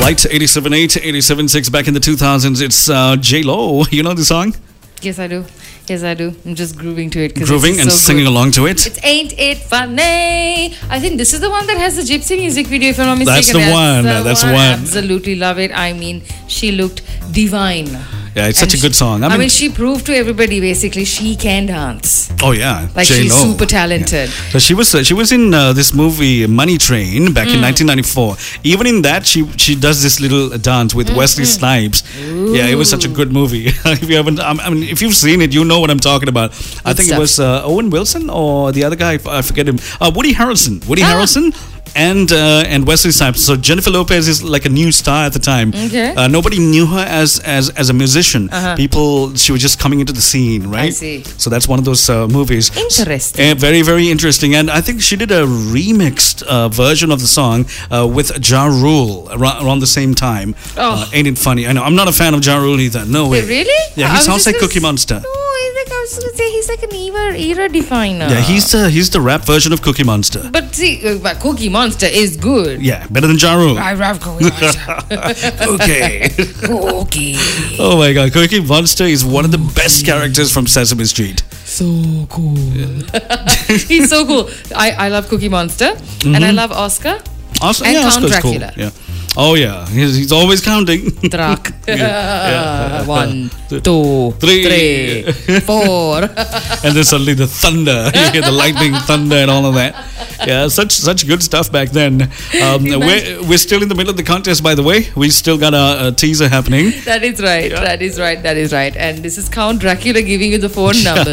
Right, 87.8, 87.6 back in the 2000s. It's J-Lo. You know the song? Yes, I do. Yes, I do. I'm just grooving to it. Grooving and singing along to it. It's Ain't It Funny. I think this is the one that has the gypsy music video, if I'm not mistaken. That's the one. Absolutely love it. I mean, she looked divine. Yeah, it's such a good song. I mean, she proved to everybody basically she can dance. Oh yeah, like J-Lo. She's super talented. Yeah. So she was in this movie Money Train back in 1994. Even in that, she does this little dance with Wesley Snipes. Ooh. Yeah, it was such a good movie. If you haven't, I mean, if you've seen it, you know what I'm talking about. I think it was Owen Wilson or the other guy. I forget him. Woody Harrelson. Harrelson. And Wesley Snipes. So Jennifer Lopez is like a new star at the time. Okay. Nobody knew her as a musician. She was just coming into the scene, right? I see. So that's one of those movies. Interesting. Very, very interesting. And I think she did a remixed version of the song with Ja Rule around the same time. Oh. Ain't it funny? I know. I'm not a fan of Ja Rule either. No way. Really? Yeah, he sounds like Cookie Monster. I was going to say he's like an era definer. Yeah, he's the rap version of Cookie Monster. But see, Cookie Monster is good. Yeah, better than Ja Rule. I love Cookie Monster. Okay. Cookie. Oh my God, Cookie Monster is one of the best characters from Sesame Street. So cool. He's so cool. I love Cookie Monster and I love Oscar. Oscar, and yeah, Count Oscar's Dracula. Cool. Yeah. Oh yeah, he's always counting. Drac. Yeah. 1, 2, 3, 4. And then suddenly the thunder, you hear the lightning, thunder, and all of that. Yeah, such good stuff back then. We're still in the middle of the contest, by the way. We still got a teaser happening. That is right. Yeah. That is right. And this is Count Dracula giving you the phone number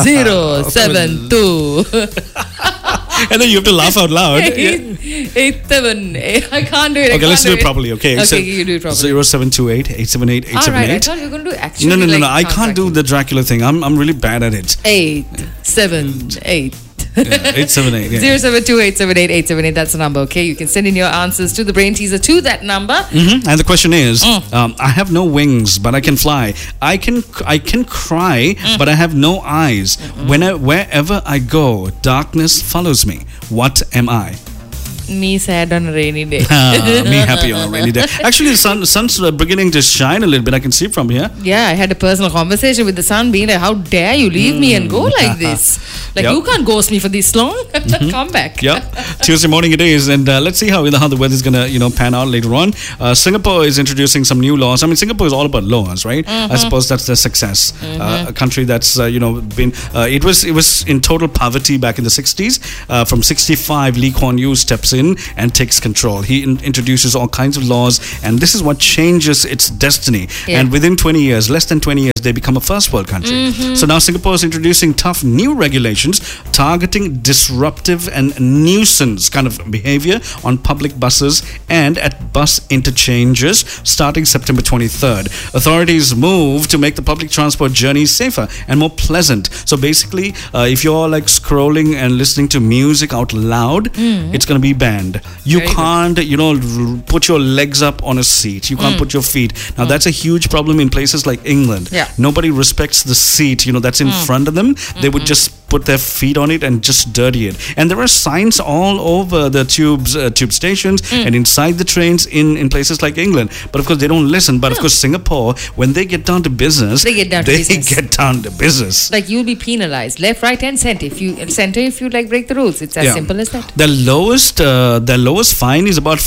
072. And then you have to laugh out loud. 87. I can't do it. Okay, let's do it properly. Okay, you do it properly. 0728 878 878. Alright, I thought you were going to do actually. No. I can't do the Dracula thing. I'm really bad at it. 878. Yeah, 878. Yeah. 072-878-878. That's the number. Okay, you can send in your answers to the brain teaser to that number. And the question is, I have no wings, but I can fly. I can cry, but I have no eyes. Wherever I go, darkness follows me. What am I? Me sad on a rainy day. Me happy on a rainy day. Actually, the sun's beginning to shine a little bit. I can see from here. Yeah, I had a personal conversation with the sun being like, how dare you leave me and go like this? Like, you can't ghost me for this long. Come back. Yeah. Tuesday morning it is. And let's see how the weather is going to pan out later on. Singapore is introducing some new laws. I mean, Singapore is all about laws, right? I suppose that's their success. A country that's, been... it was in total poverty back in the 60s. From 65, Lee Kuan Yew steps in and takes control. He introduces all kinds of laws, and this is what changes its destiny. Yeah. And within 20 years, less than 20 years, they become a first world country. So now Singapore is introducing tough new regulations targeting disruptive and nuisance kind of behavior on public buses and at bus interchanges starting September 23rd. Authorities move to make the public transport journey safer and more pleasant. So basically, if you're like scrolling and listening to music out loud, it's going to be banned. You can't, put your legs up on a seat. You can't put your feet. Now that's a huge problem in places like England. Yeah. Nobody respects the seat, that's in front of them. They would just put their feet on it and just dirty it. And there are signs all over the tube stations and inside the trains in places like England. But of course, they don't listen. But of course, Singapore, when they get down to business, they get down to business. Like, you'll be penalized left, right, and center if you like break the rules. It's as simple as that. The lowest fine is about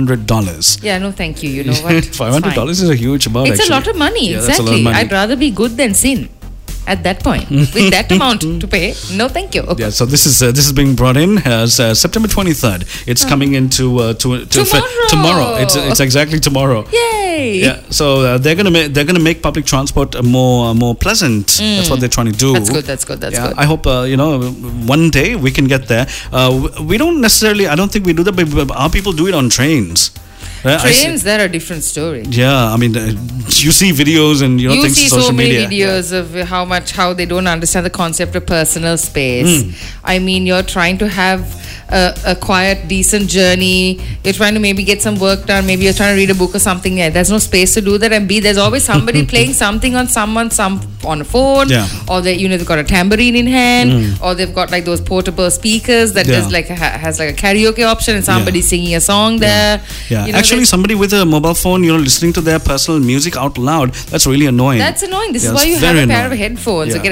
$500. Yeah, no, thank you. You know what? $500 is a huge amount. It's a lot of money. Yeah, exactly. that's a lot of money. I'd rather be good than sin. At that point, with that amount to pay, no, thank you. Yeah, so this is being brought in as September 23rd. It's coming into tomorrow. It's exactly tomorrow. Yay! Yeah, so they're gonna make public transport more pleasant. That's what they're trying to do. That's good. I hope one day we can get there. We don't necessarily. I don't think we do that, but our people do it on trains. Trains, they're a different story. Yeah, I mean, you see videos and you things see on social so many media. videos of how they don't understand the concept of personal space. I mean, you're trying to have a quiet, decent journey. You're trying to maybe get some work done. Maybe you're trying to read a book or something. Yeah, there's no space to do that. And B, there's always somebody playing something on on a phone, or they've got a tambourine in hand, or they've got like those portable speakers that has like a karaoke option, and somebody singing a song there. Yeah, actually, somebody with a mobile phone, listening to their personal music out loud. That's really annoying. That's annoying. This is why you have a pair of headphones, or get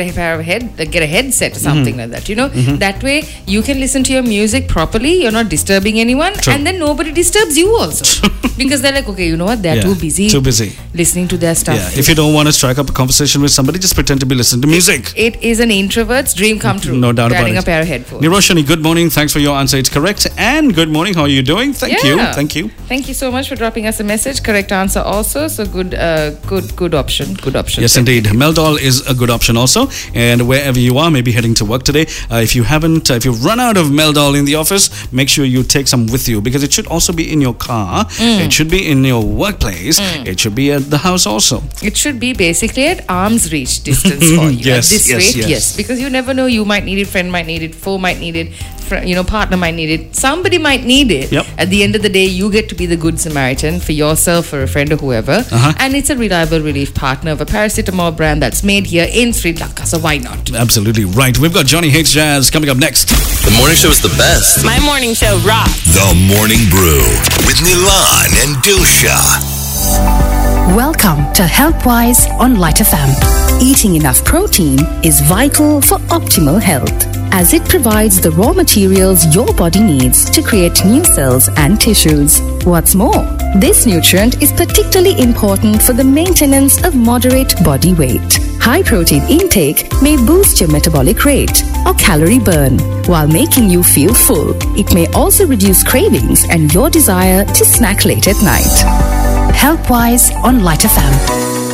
a headset or something like that. That way you can listen to your music properly. You're not disturbing anyone, and then nobody disturbs you also because they're like, okay, you know what? They're too busy listening to their stuff. Yeah. If you don't want to strike up a conversation with somebody, just pretend to be listening to music. It is an introvert's dream come true. No doubt about it. Wearing a pair of headphones. Niroshani, good morning. Thanks for your answer. It's correct. And good morning. How are you doing? Thank you. Thank you so much for dropping us a message. Correct answer also. So good option. Good option. Yes, indeed. Meldol is a good option also. And wherever you are, maybe heading to work today, if you've run out of Meldol in the office, make sure you take some with you, because it should also be in your car. It should be in your workplace. It should be at the house also. It should be basically at arm's reach distance for you. Yes, at this yes, rate, yes. yes. Because you never know. You might need it. Friend might need it. Foe might need it. Partner might need it. Somebody might need it. Yep. At the end of the day, you get to be the good Samaritan for yourself, for a friend or whoever. And it's a reliable relief partner of a paracetamol brand that's made here in Sri Lanka. So why not? Absolutely right. We've got Johnny Hates Jazz coming up next. The morning show is the best. My morning show rocks. The Morning Brew with Nilan and Dilsha. Welcome to HealthWise on Light FM. Eating enough protein is vital for optimal health, as it provides the raw materials your body needs to create new cells and tissues. What's more, this nutrient is particularly important for the maintenance of moderate body weight. High protein intake may boost your metabolic rate or calorie burn while making you feel full. It may also reduce cravings and your desire to snack late at night. HealthWise on Light FM.